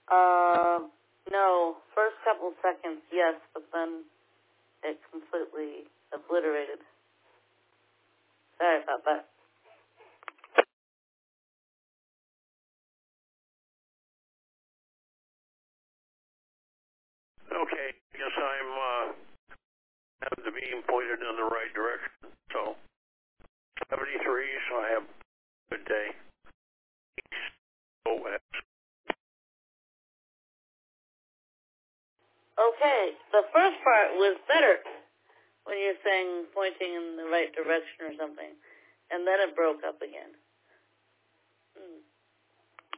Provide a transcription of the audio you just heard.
No. First couple seconds, yes, but then it completely obliterated. Sorry about that. Okay, I guess I'm have the beam pointed in the right direction. So 73, so I have a good day. OS. Okay, the first part was better when you're saying pointing in the right direction or something, and then it broke up again.